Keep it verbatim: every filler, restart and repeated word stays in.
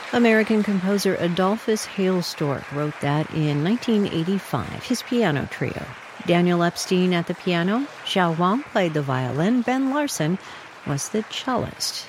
American composer Adolphus Hailstork wrote that in nineteen eighty-five, his piano trio. Daniel Epstein at the piano, Xiao Wang played the violin, Ben Larson was the cellist.